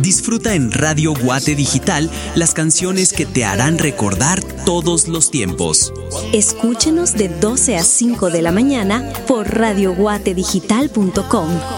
Disfruta en Radio Guate Digital las canciones que te harán recordar todos los tiempos. Escúchenos de 12 a 5 de la mañana por radioguatedigital.com.